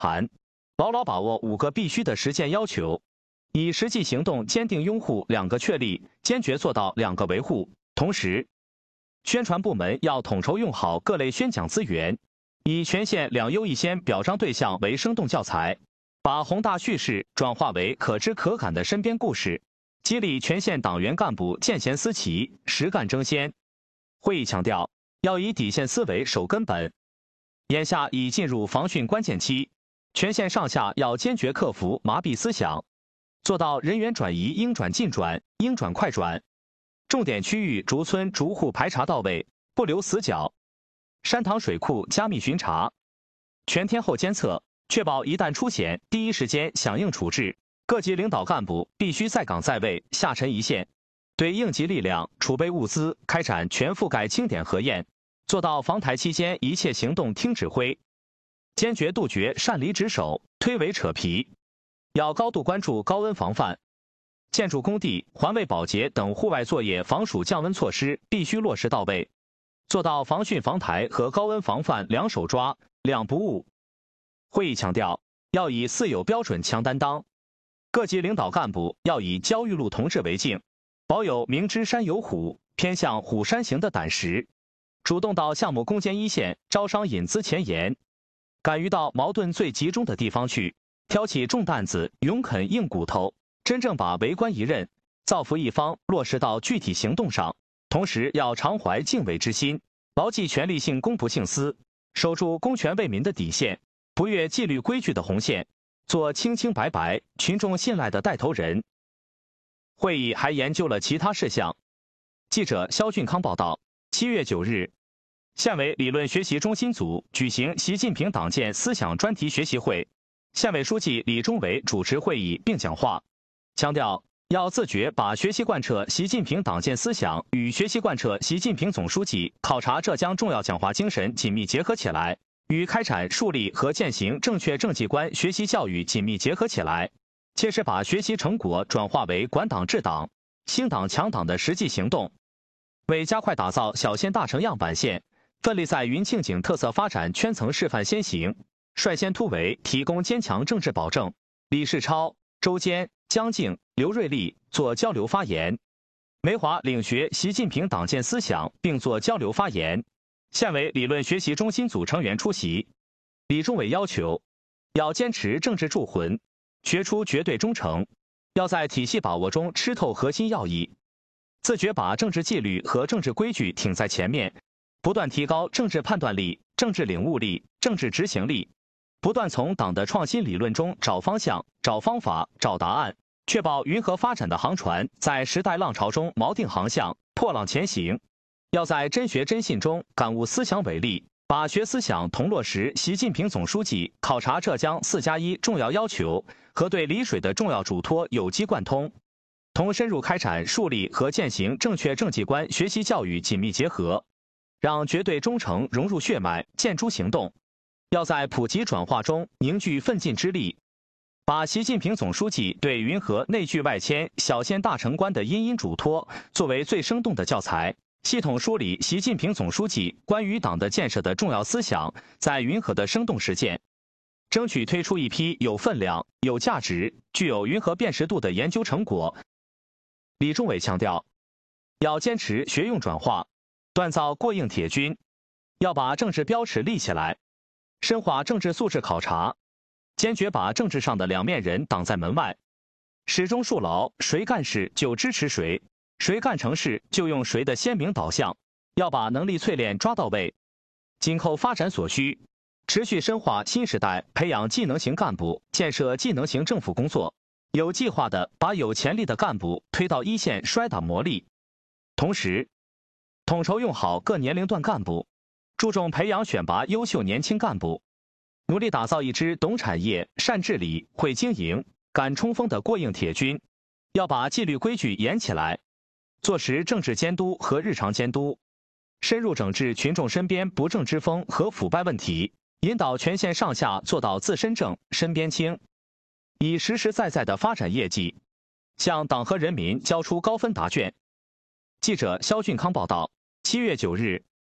含牢牢把握5个必须的实践要求，以实际行动坚定拥护2个确立，坚决做到2个维护。同时，宣传部门要统筹用好各类宣讲资源，以全县2优1先表彰对象为生动教材，把宏大叙事转化为可知可感的身边故事，激励全县党员干部见贤思齐，实干争先。会议强调，要以底线思维守根本。眼下已进入防汛关键期，全县上下要坚决克服麻痹思想，做到人员转移应转尽转、应转快转，重点区域逐村逐户排查到位，不留死角。山塘水库加密巡查，全天候监测，确保一旦出险，第一时间响应处置。各级领导干部必须在岗在位，下沉一线，对应急力量、储备物资开展全覆盖清点核验，做到防台期间一切行动听指挥，坚决杜绝擅离职守、推诿扯皮。要高度关注高温防范，建筑工地、环卫保洁等户外作业防暑降温措施必须落实到位，做到防汛防台和高温防范2手抓、2不误。会议强调，要以4有标准强担当，各级领导干部要以焦裕禄同志为镜，保有明知山有虎，偏向虎山行的胆识，主动到项目攻坚一线招商引资前沿，敢于到矛盾最集中的地方去，挑起重担子，勇肯硬骨头，真正把为官一任、造福一方落实到具体行动上。同时要常怀敬畏之心，牢记权力性公不幸私，守住公权为民的底线，不越纪律规矩的红线，做清清白白、群众信赖的带头人。会议还研究了其他事项。记者肖俊康报道，7月9日，县委理论学习中心组举行习近平党建思想专题学习会，县委书记李忠伟主持会议并讲话，强调要自觉把学习贯彻习近平党建思想与学习贯彻习近平总书记考察浙江重要讲话精神紧密结合起来，与开展树立和践行正确政绩观学习教育紧密结合起来，切实把学习成果转化为管党治党、兴党强党的实际行动。为加快打造小县大城样板县，奋力在云庆景特色发展圈层示范先行，率先突围提供坚强政治保证。李世超、周坚、江静、刘瑞丽做交流发言，梅华领学习近平党建思想并做交流发言。县委理论学习中心组成员出席。李忠伟要求，要坚持政治铸魂，学出绝对忠诚，要在体系把握中吃透核心要义，自觉把政治纪律和政治规矩挺在前面，不断提高政治判断力、政治领悟力、政治执行力，不断从党的创新理论中找方向、找方法、找答案，确保云和发展的航船在时代浪潮中锚定航向，破浪前行。要在真学真信中感悟思想伟力，把学思想同落实习近平总书记考察浙江4+1重要要求和对丽水的重要嘱托有机贯通，同深入开展树立和践行正确政绩观学习教育紧密结合，让绝对忠诚融入血脉，见诸行动。要在普及转化中凝聚奋进之力，把习近平总书记对云和内聚外迁、小县大城观的殷殷嘱托作为最生动的教材，系统梳理习近平总书记关于党的建设的重要思想在云和的生动实践，争取推出一批有分量、有价值、具有云和辨识度的研究成果。李忠伟强调，要坚持学用转化，锻造过硬铁军，要把政治标尺立起来，深化政治素质考察，坚决把政治上的两面人挡在门外，始终树牢谁干事就支持谁，谁干成事就用谁的鲜明导向，要把能力淬炼抓到位，紧扣发展所需，持续深化新时代培养技能型干部、建设技能型政府工作，有计划地把有潜力的干部推到一线摔打磨砺。同时，统筹用好各年龄段干部，注重培养选拔优秀年轻干部，努力打造一支懂产业、善治理、会经营、敢冲锋的过硬铁军。要把纪律规矩严起来，做实政治监督和日常监督，深入整治群众身边不正之风和腐败问题，引导全县上下做到自身正、身边清，以实实在在的发展业绩，向党和人民交出高分答卷。记者肖俊康报道，7月9日，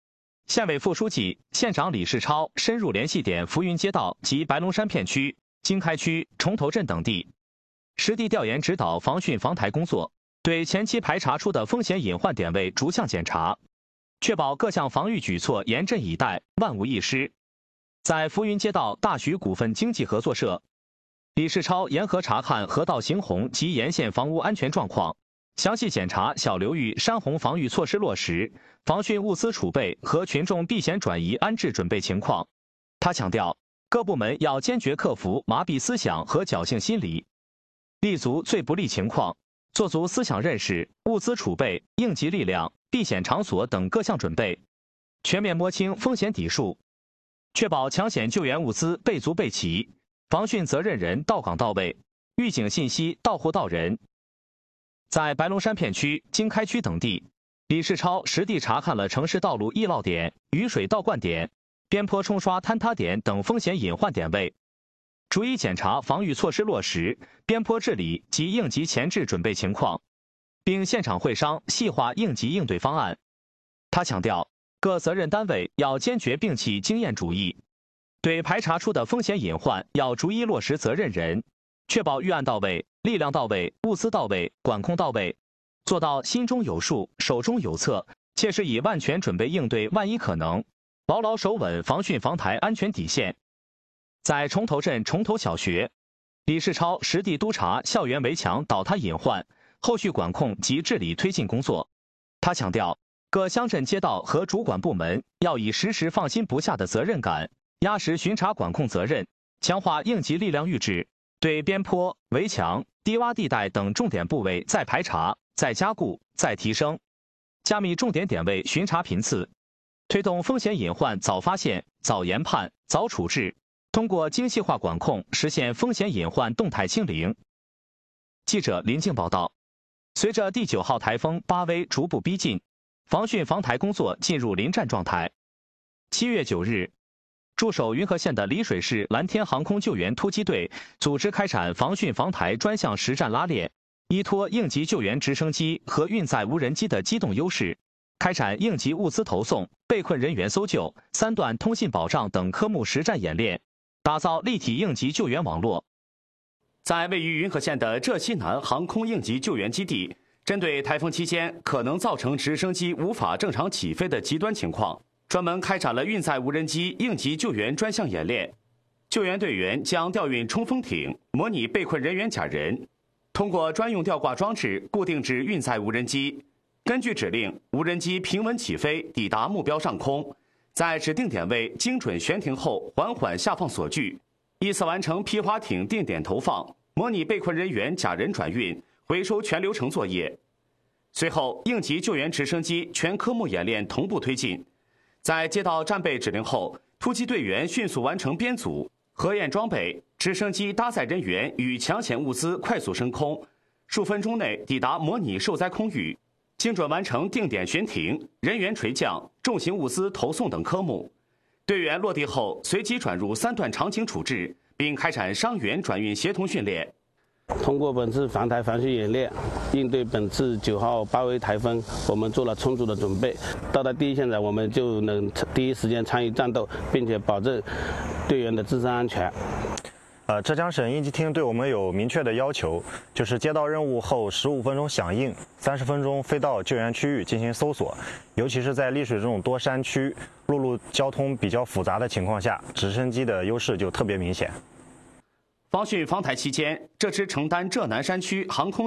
县委副书记、县长李世超深入联系点浮云街道及白龙山片区、经开区、崇头镇等地，实地调研指导防汛防台工作，对前期排查出的风险隐患点位逐项检查，确保各项防御举措严阵以待，万无一失。在浮云街道大徐股份经济合作社，李世超沿河查看河道行洪及沿线房屋安全状况，详细检查小流域山洪防御措施落实、防汛物资储备和群众避险转移安置准备情况。他强调，各部门要坚决克服麻痹思想和侥幸心理，立足最不利情况，做足思想认识、物资储备、应急力量、避险场所等各项准备，全面摸清风险底数，确保抢险救援物资备足备齐，防汛责任人到岗到位，预警信息到户到人。在白龙山片区、经开区等地，李世超实地查看了城市道路易涝点、雨水倒灌点、边坡冲刷坍塌点等风险隐患点位，逐一检查防御措施落实、边坡治理及应急前置准备情况，并现场会商细化应急应对方案。他强调，各责任单位要坚决摒弃经验主义，对排查出的风险隐患要逐一落实责任人，确保预案到位、力量到位、物资到位、管控到位，做到心中有数、手中有策，切实以万全准备应对万一可能，牢牢守稳防汛防台安全底线。在崇头镇崇头小学，李世超实地督查校园围墙倒塌隐患、后续管控及治理推进工作。他强调，各乡镇街道和主管部门要以时时放心不下的责任感，压实巡查管控责任，强化应急力量预置，对边坡、围墙、低洼地带等重点部位再排查、再加固、再提升，加密重点点位巡查频次，推动风险隐患早发现、早研判、早处置，通过精细化管控实现风险隐患动态清零。记者林静报道。随着第9号台风巴威逐步逼近，防汛防台工作进入临战状态。7月9日，驻守云和县的丽水市蓝天航空救援突击队组织开展防汛防台专项实战拉练，依托应急救援直升机和运载无人机的机动优势，开展应急物资投送、被困人员搜救、3段通信保障等科目实战演练，打造立体应急救援网络。在位于云和县的浙西南航空应急救援基地，针对台风期间可能造成直升机无法正常起飞的极端情况，专门开展了运载无人机应急救援专项演练。救援队员将调运冲锋艇，模拟被困人员假人，通过专用吊挂装置固定至运载无人机，根据指令，无人机平稳起飞，抵达目标上空，在指定点位精准悬停后缓缓下放索具，依次完成皮划艇定点投放，模拟被困人员假人转运、回收全流程作业。随后，应急救援直升机全科目演练同步推进。在接到战备指令后，突击队员迅速完成编组、核验装备，直升机搭载人员与抢险物资快速升空，数分钟内抵达模拟受灾空域，精准完成定点悬停、人员垂降、重型物资投送等科目。队员落地后，随即转入3段场景处置，并开展伤员转运协同训练。 通过本次防台防汛演练，应对本次9号巴威台风，我们做了充足的准备。到达第一现场，我们就能第一时间参与战斗，并且保证队员的自身安全。 浙江省应急厅对我们有明确的要求，就是接到任务后15分钟响应，30分钟飞到救援区域进行搜索。尤其是在丽水这种多山区、陆路交通比较复杂的情况下，直升机的优势就特别明显。 防汛防台期间，这支承担浙南山区航空